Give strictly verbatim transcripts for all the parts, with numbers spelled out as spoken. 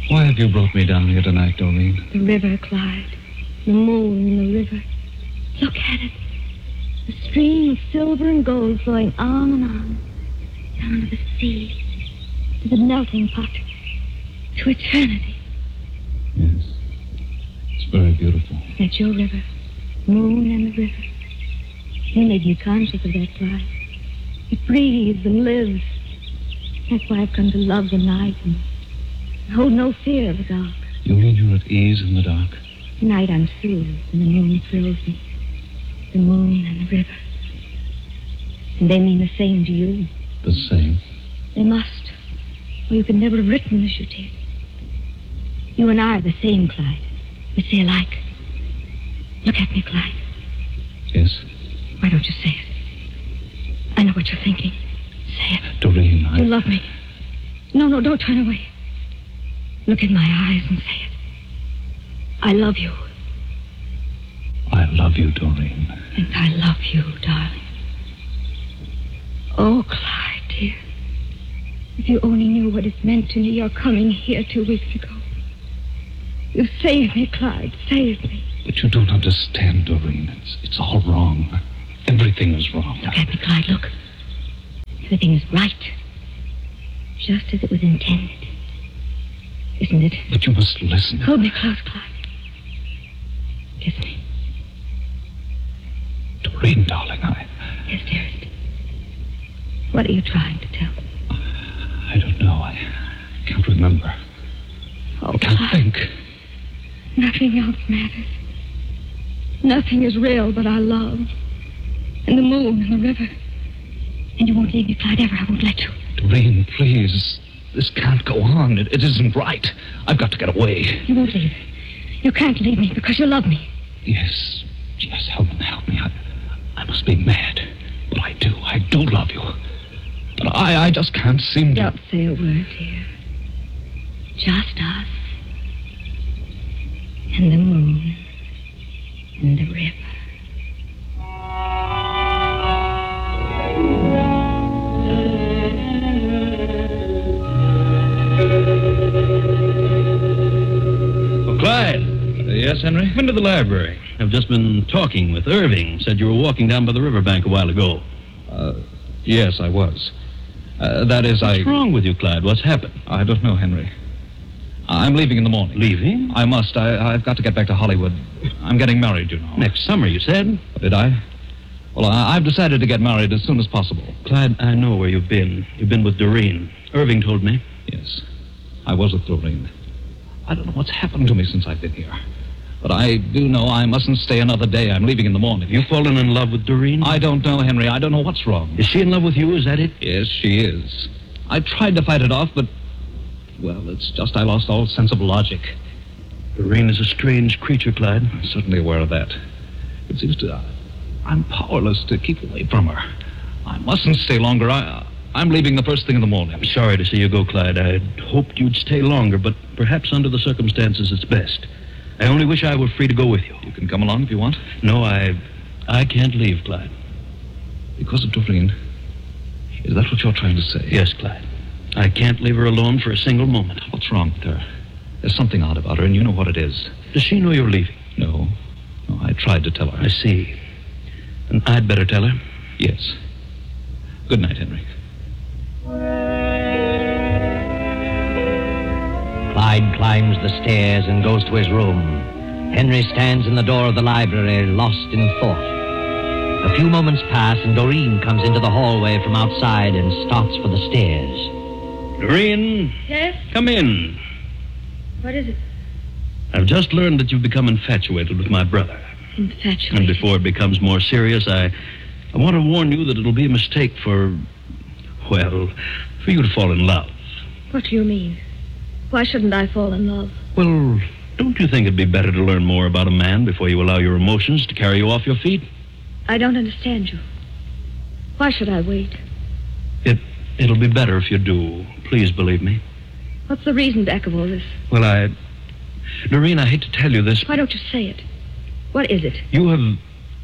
Why have you brought me down here tonight, Doreen? The river, Clyde. The moon in the river. Look at it. A stream of silver and gold flowing on and on. Down to the sea. To the melting pot. To eternity. Yes. It's very beautiful. That's your river. Moon and the river. You made me conscious of that, Clyde. It breathes and lives. That's why I've come to love the night and hold no fear of the dark. You mean you're at ease in the dark? Tonight I'm soothed and the moon thrills me. The moon and the river. And they mean the same to you. The same? They must. Or you could never have written as you did. You and I are the same, Clyde. We see alike. Look at me, Clyde. Yes? Why don't you say it? I know what you're thinking. Say it. Doreen, I... You love me. No, no, don't turn away. Look in my eyes and say it. I love you. I love you, Doreen. And I love you, darling. Oh, Clyde, dear. If you only knew what it meant to me, your coming here two weeks ago. You saved me, Clyde. Saved me. But you don't understand, Doreen. It's, it's all wrong. Everything is wrong. Look at me, Clyde, look. Everything is right. Just as it was intended. Isn't it? But you must listen. Hold me close, Clyde. Kiss me. Doreen, darling, I... Yes, dearest. What are you trying to tell me? I don't know. I can't remember. Oh, I can't Clyde. think. Nothing else matters. Nothing is real but our love. And the moon and the river. And you won't leave me, Clyde, ever. I won't let you. Doreen, please. This can't go on. It, it isn't right. I've got to get away. You won't leave. You can't leave me because you love me. Yes. Yes, help me, help me. I, I must be mad. But I do. I do love you. But I, I just can't seem to... Don't say a word, dear. Just us. And the moon. And the river. Oh, Clyde. Uh, yes, Henry? Come into the library. I've just been talking with Irving. Said you were walking down by the riverbank a while ago. Uh, yes, I was. Uh, that is, I... What's wrong with you, Clyde? What's happened? I don't know, Henry. I'm leaving in the morning. Leaving? I must. I, I've got to get back to Hollywood. I'm getting married, you know. Next summer, you said? Did I? Well, I, I've decided to get married as soon as possible. Clyde, I know where you've been. You've been with Doreen. Irving told me. Yes, I was with Doreen. I don't know what's happened to me since I've been here. But I do know I mustn't stay another day. I'm leaving in the morning. You've fallen in love with Doreen? I don't know, Henry. I don't know what's wrong. Is she in love with you? Is that it? Yes, she is. I tried to fight it off, but... Well, it's just I lost all sense of logic. Doreen is a strange creature, Clyde. I'm certainly aware of that. It seems to... Uh, I'm powerless to keep away from her. I mustn't stay longer. I, uh, I'm leaving the first thing in the morning. I'm sorry to see you go, Clyde. I'd hoped you'd stay longer, but perhaps under the circumstances it's best. I only wish I were free to go with you. You can come along if you want. No, I... I can't leave, Clyde. Because of Doreen? Is that what you're trying to say? Yes, Clyde. I can't leave her alone for a single moment. What's wrong with her? There's something odd about her, and you know what it is. Does she know you're leaving? No. No, I tried to tell her. I see. And I'd better tell her? Yes. Good night, Henry. Clyde climbs the stairs and goes to his room. Henry stands in the door of the library, lost in thought. A few moments pass, and Doreen comes into the hallway from outside and starts for the stairs. Doreen? Yes? Come in. What is it? I've just learned that you've become infatuated with my brother. Infatuated. And before it becomes more serious, I, I want to warn you that it'll be a mistake for, well, for you to fall in love. What do you mean? Why shouldn't I fall in love? Well, don't you think it'd be better to learn more about a man before you allow your emotions to carry you off your feet? I don't understand you. Why should I wait? It, it'll be better if you do. Please believe me. What's the reason back of all this? Well, I... Doreen, I hate to tell you this. Why don't you say it? What is it? You have...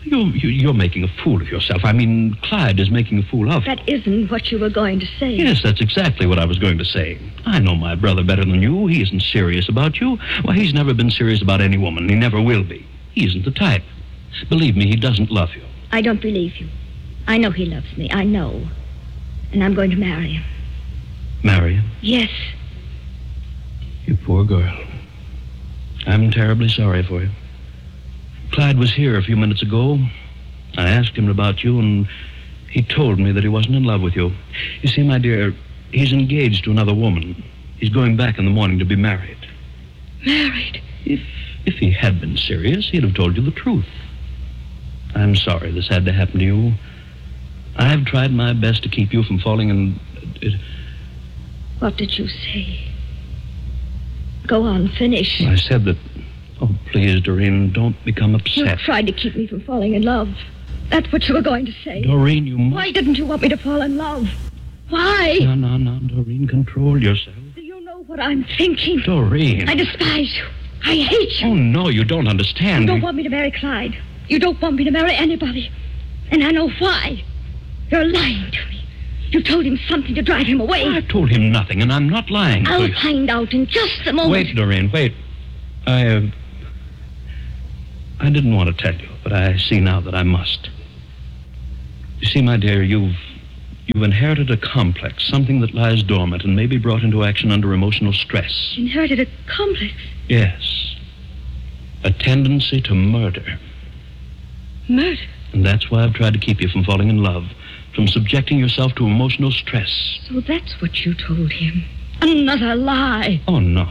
You, you, you're making a fool of yourself. I mean, Clyde is making a fool of you. That isn't what you were going to say. Yes, that's exactly what I was going to say. I know my brother better than you. He isn't serious about you. Why, he's never been serious about any woman. He never will be. He isn't the type. Believe me, he doesn't love you. I don't believe you. I know he loves me. I know. And I'm going to marry him. Marry him? Yes. You poor girl. I'm terribly sorry for you. Clyde was here a few minutes ago. I asked him about you, and he told me that he wasn't in love with you. You see, my dear, he's engaged to another woman. He's going back in the morning to be married. Married? If if he had been serious, he'd have told you the truth. I'm sorry this had to happen to you. I've tried my best to keep you from falling in... It... What did you say? Go on, finish. I said that... Oh, please, Doreen, don't become You upset. tried to keep me from falling in love. That's what you were going to say. Doreen, you must... Why didn't you want me to fall in love? Why? No, no, no, Doreen, control yourself. Do you know what I'm thinking? Doreen. I despise you. I hate you. Oh, no, you don't understand. You don't want me to marry Clyde. You don't want me to marry anybody. And I know why. You're lying to me. You told him something to drive him away. I've told him nothing, and I'm not lying to I'll you. find out in just a moment. Wait, Doreen, wait. I, uh, I didn't want to tell you, but I see now that I must. You see, my dear, you've you've inherited a complex, something that lies dormant and may be brought into action under emotional stress. Inherited a complex. Yes. A tendency to murder. Murder? And that's why I've tried to keep you from falling in love, from subjecting yourself to emotional stress. So that's what you told him. Another lie. Oh, no.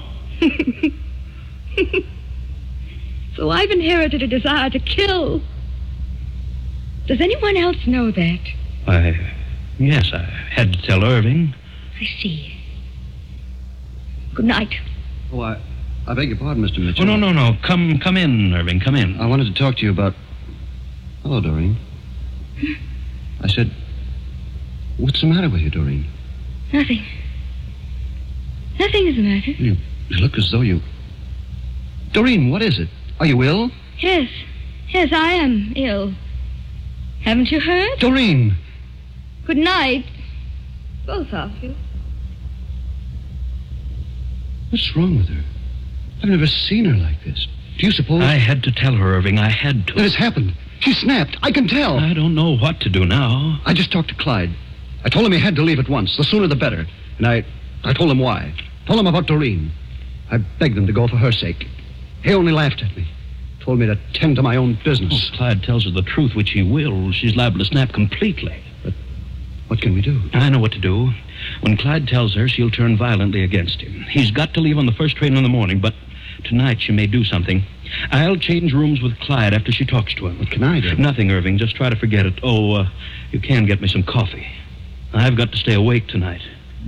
So I've inherited a desire to kill. Does anyone else know that? I... Yes, I had to tell Irving. I see. Good night. Oh, I, I beg your pardon, Mister Mitchell. Oh, no, no, no. Come, come in, Irving, come in. I wanted to talk to you about... Hello, Doreen. I said, what's the matter with you, Doreen? Nothing. Nothing is the matter. You, you look as though you... Doreen, what is it? Are you ill? Yes. Yes, I am ill. Haven't you heard? Doreen! Good night. Both of you. What's wrong with her? I've never seen her like this. Do you suppose... I had to tell her, Irving. I had to. It has happened. She snapped. I can tell. I don't know what to do now. I just talked to Clyde. I told him he had to leave at once. The sooner the better. And I... I told him why. Told him about Doreen. I begged him to go for her sake. He only laughed at me. Told me to tend to my own business. If Clyde tells her the truth, which he will, she's liable to snap completely. But what can we do? I know what to do. When Clyde tells her, she'll turn violently against him. He's got to leave on the first train in the morning, but tonight she may do something. I'll change rooms with Clyde after she talks to him. What can I do? Nothing, Irving. Just try to forget it. Oh, uh, you can get me some coffee. I've got to stay awake tonight.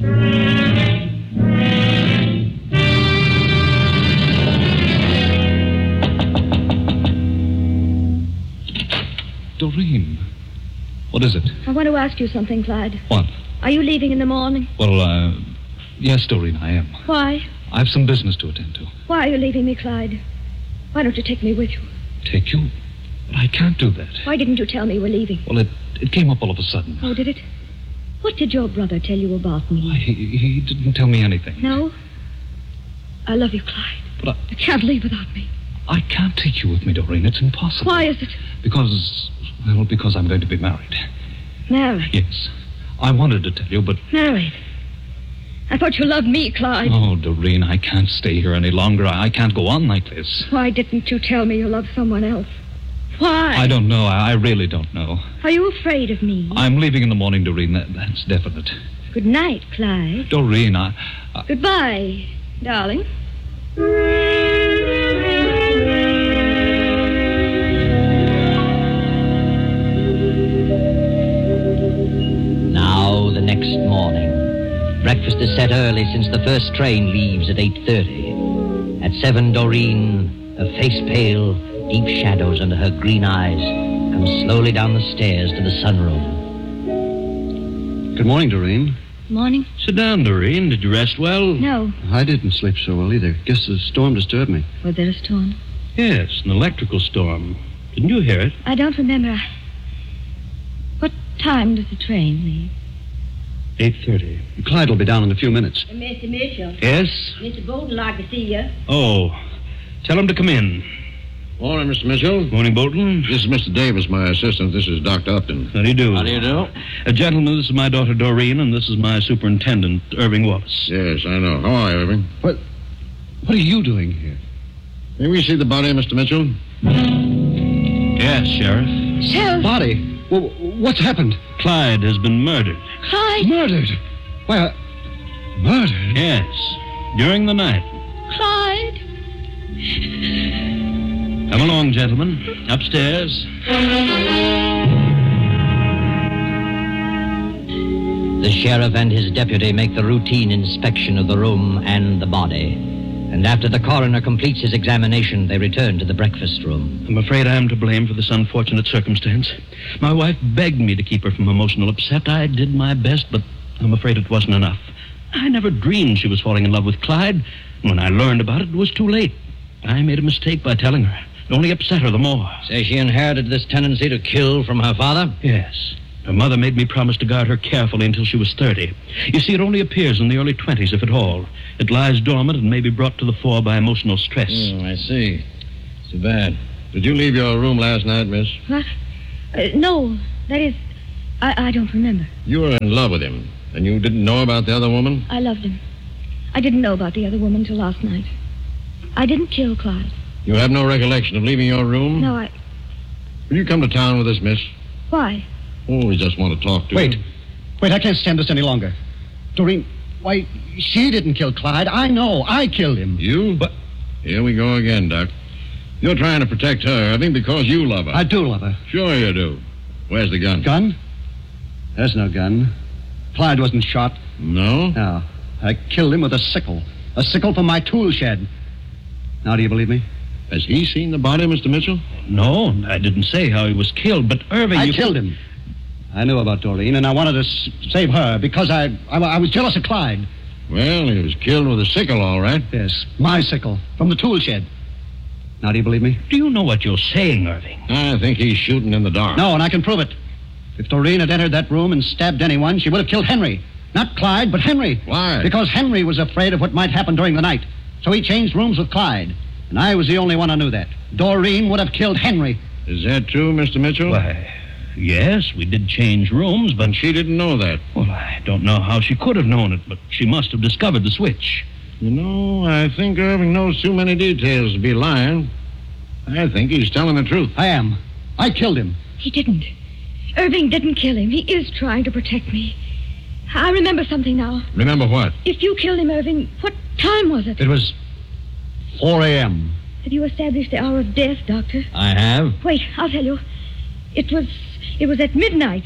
Doreen. What is it? I want to ask you something, Clyde. What? Are you leaving in the morning? Well, uh, yes, Doreen, I am. Why? I've some business to attend to. Why are you leaving me, Clyde? Why don't you take me with you? Take you? But I can't do that. Why didn't you tell me you were leaving? Well, it, it came up all of a sudden. Oh, did it? What did your brother tell you about me? Why, he, he didn't tell me anything. No? I love you, Clyde. But I, You can't leave without me. I can't take you with me, Doreen. It's impossible. Why is it? Because, well, because I'm going to be married. Married. Yes. I wanted to tell you, but... Married. I thought you loved me, Clyde. Oh, Doreen, I can't stay here any longer. I, I can't go on like this. Why didn't you tell me you loved someone else? Why? I don't know. I, I really don't know. Are you afraid of me? I'm leaving in the morning, Doreen. That, that's definite. Good night, Clyde. Doreen, I... I Goodbye, darling. Now, the next morning. Breakfast is set early since the first train leaves at eight thirty. At seven, Doreen, her face pale, deep shadows under her green eyes, comes slowly down the stairs to the sunroom. Good morning, Doreen. Morning. Sit down, Doreen. Did you rest well? No. I didn't sleep so well either. Guess the storm disturbed me. Was there a storm? Yes, an electrical storm. Didn't you hear it? I don't remember. I... What time does the train leave? eight thirty. Clyde will be down in a few minutes. Mister Mitchell. Yes? Mister Bolton like to see you. Oh, tell him to come in. Morning, Mister Mitchell. Morning, Bolton. This is Mister Davis, my assistant. This is Doctor Upton. How do you do? How do you do? Uh, gentlemen, this is my daughter, Doreen, and this is my superintendent, Irving Wallace. Yes, I know. How are you, Irving? What, what are you doing here? May we see the body, Mister Mitchell? Yes, Sheriff. Sheriff! Body? Well, what's happened? Clyde has been murdered. Clyde! Murdered? Why, uh, murdered? Yes, during the night. Clyde! Come along, gentlemen. Upstairs. The sheriff and his deputy make the routine inspection of the room and the body. And after the coroner completes his examination, they return to the breakfast room. I'm afraid I'm to blame for this unfortunate circumstance. My wife begged me to keep her from emotional upset. I did my best, but I'm afraid it wasn't enough. I never dreamed she was falling in love with Clyde. When I learned about it, it was too late. I made a mistake by telling her. It only upset her the more. Say she inherited this tendency to kill from her father? Yes. Her mother made me promise to guard her carefully until she was thirty. You see, it only appears in the early twenties, if at all. It lies dormant and may be brought to the fore by emotional stress. Oh, I see. Too bad. Did you leave your room last night, miss? What? Uh, no, that is, I, I don't remember. You were in love with him, and you didn't know about the other woman? I loved him. I didn't know about the other woman till last night. I didn't kill Clyde. You have no recollection of leaving your room? No, I... Will you come to town with us, miss? Why? Oh, we just want to talk to Wait. you. Wait, I can't stand this any longer. Doreen, why, she didn't kill Clyde. I know. I killed him. You? But Here we go again, Doc. You're trying to protect her, I think, because you love her. I do love her. Sure you do. Where's the gun? Gun? There's no gun. Clyde wasn't shot. No? No. I killed him with a sickle. A sickle from my tool shed. Now, do you believe me? Has he seen the body, Mister Mitchell? No, I didn't say how he was killed, but Irving... I you killed him. I knew about Doreen, and I wanted to s- save her because I, I I was jealous of Clyde. Well, he was killed with a sickle, all right. Yes, my sickle from the tool shed. Now, do you believe me? Do you know what you're saying, Irving? I think he's shooting in the dark. No, and I can prove it. If Doreen had entered that room and stabbed anyone, she would have killed Henry. Not Clyde, but Henry. Why? Because Henry was afraid of what might happen during the night. So he changed rooms with Clyde. And I was the only one who knew that. Doreen would have killed Henry. Is that true, Mister Mitchell? Why, yes, we did change rooms, but... And she didn't know that. Well, I don't know how she could have known it, but she must have discovered the switch. You know, I think Irving knows too many details to be lying. I think he's telling the truth. I am. I killed him. He didn't. Irving didn't kill him. He is trying to protect me. I remember something now. Remember what? If you killed him, Irving, what time was it? It was four a.m. Have you established the hour of death, Doctor? I have. Wait, I'll tell you. It was it was at midnight.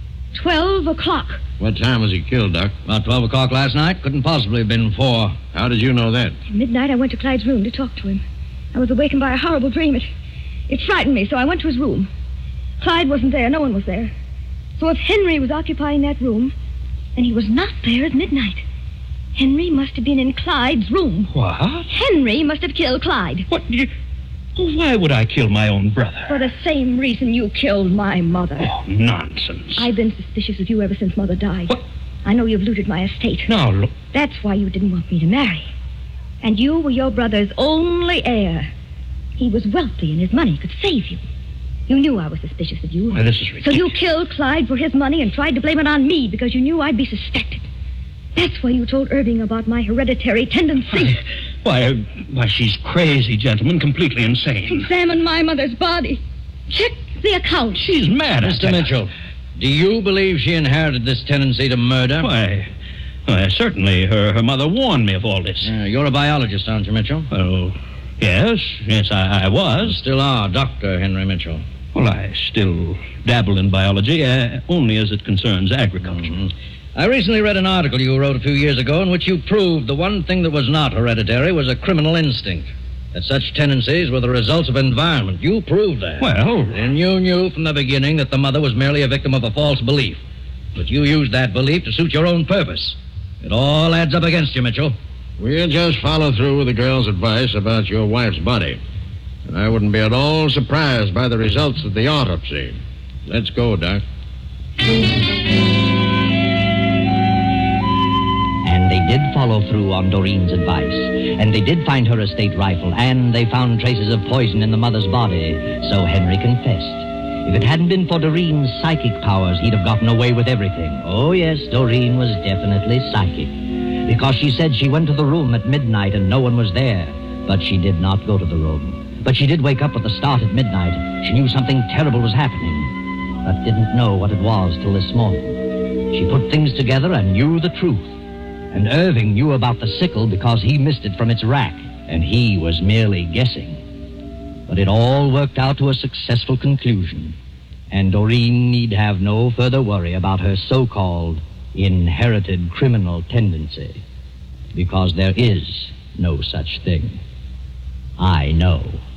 Twelve o'clock. What time was he killed, Doc? About twelve o'clock last night. Couldn't possibly have been four. How did you know that? At midnight, I went to Clyde's room to talk to him. I was awakened by a horrible dream. It, it frightened me, so I went to his room. Clyde wasn't there. No one was there. So if Henry was occupying that room, and he was not there at midnight, Henry must have been in Clyde's room. What? Henry must have killed Clyde. What? You... Why would I kill my own brother? For the same reason you killed my mother. Oh, nonsense. I've been suspicious of you ever since Mother died. What? I know you've looted my estate. Now, look. That's why you didn't want me to marry. And you were your brother's only heir. He was wealthy and his money could save you. You knew I was suspicious of you. Why, this is So ridiculous. you killed Clyde for his money and tried to blame it on me because you knew I'd be suspected. That's why you told Irving about my hereditary tendency. Why, why, she's crazy, gentlemen, completely insane. Examine my mother's body. Check the account. She's mad, I Mister tell you. Mitchell, do you believe she inherited this tendency to murder? Why, why, certainly her, her mother warned me of all this. Uh, you're a biologist, aren't you, Mitchell? Oh, yes, yes, I, I was. Still are, Doctor Henry Mitchell. Well, I still dabble in biology, uh, only as it concerns agriculture. Mhm. I recently read an article you wrote a few years ago in which you proved the one thing that was not hereditary was a criminal instinct. That such tendencies were the results of environment. You proved that. Well, And you knew from the beginning that the mother was merely a victim of a false belief. But you used that belief to suit your own purpose. It all adds up against you, Mitchell. We'll just follow through with the girl's advice about your wife's body. And I wouldn't be at all surprised by the results of the autopsy. Let's go, Doc. And they did follow through on Doreen's advice. And they did find her estate rifle. And they found traces of poison in the mother's body. So Henry confessed. If it hadn't been for Doreen's psychic powers, he'd have gotten away with everything. Oh, yes, Doreen was definitely psychic. Because she said she went to the room at midnight and no one was there. But she did not go to the room. But she did wake up at the start at midnight. She knew something terrible was happening, but didn't know what it was till this morning. She put things together and knew the truth. And Irving knew about the sickle because he missed it from its rack, and he was merely guessing. But it all worked out to a successful conclusion, and Doreen need have no further worry about her so-called inherited criminal tendency, because there is no such thing. I know.